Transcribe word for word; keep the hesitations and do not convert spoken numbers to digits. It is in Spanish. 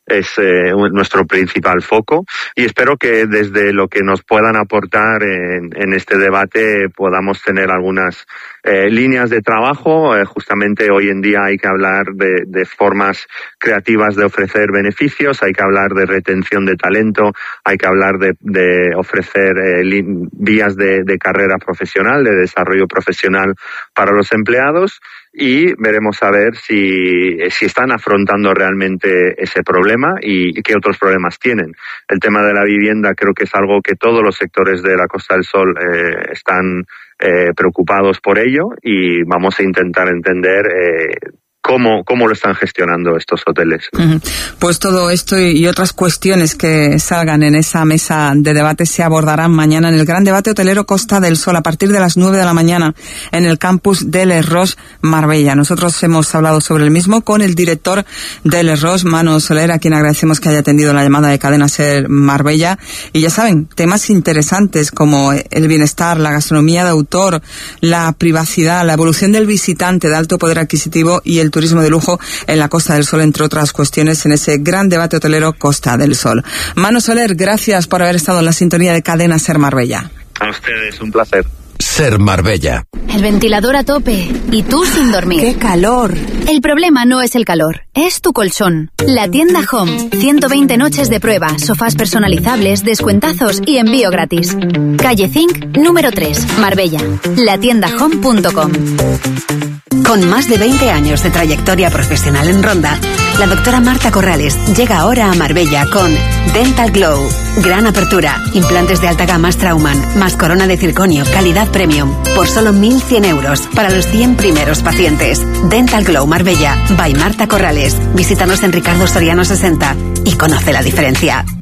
es eh, nuestro principal foco, y espero que desde lo que nos puedan aportar en, en este debate podamos tener algunas eh, líneas de trabajo. Eh, justamente hoy en día hay que hablar de, de formas creativas de ofrecer beneficios, hay que hablar de retención de talento, hay que hablar de, de ofrecer eh, li- vías de, de carrera profesional, de desarrollo profesional para los empleados, y veremos a ver si, si están afrontando realmente ese problema y, y qué otros problemas tienen. El tema de la vivienda creo que es algo que todos los sectores de la Costa del Sol eh, están eh, preocupados por ello, y vamos a intentar entender eh, ¿Cómo, ¿Cómo lo están gestionando estos hoteles? Uh-huh. Pues todo esto y otras cuestiones que salgan en esa mesa de debate se abordarán mañana en el Gran Debate Hotelero Costa del Sol a partir de las nueve de la mañana en el campus de Les Roches Marbella. Nosotros hemos hablado sobre el mismo con el director de Les Roches, Manu Soler, a quien agradecemos que haya atendido la llamada de Cadena Ser Marbella. Y ya saben, temas interesantes como el bienestar, la gastronomía de autor, la privacidad, la evolución del visitante de alto poder adquisitivo y el turismo de lujo en la Costa del Sol, entre otras cuestiones, en ese Gran Debate Hotelero Costa del Sol. Manu Soler, gracias por haber estado en la sintonía de Cadena Ser Marbella. A ustedes, un placer. Ser Marbella. El ventilador a tope y tú sin dormir. ¡Qué calor! El problema no es el calor, es tu colchón. La tienda Home. ciento veinte noches de prueba, sofás personalizables, descuentazos y envío gratis. Calle Zinc, número tres, Marbella. la tienda home punto com. Con más de veinte años de trayectoria profesional en Ronda, la doctora Marta Corrales llega ahora a Marbella con Dental Glow. Gran apertura, implantes de alta gama Straumann, más corona de circonio, calidad premium, por solo mil cien euros para los cien primeros pacientes. Dental Glow Marbella, by Marta Corrales. Visítanos en Ricardo Soriano sesenta y conoce la diferencia.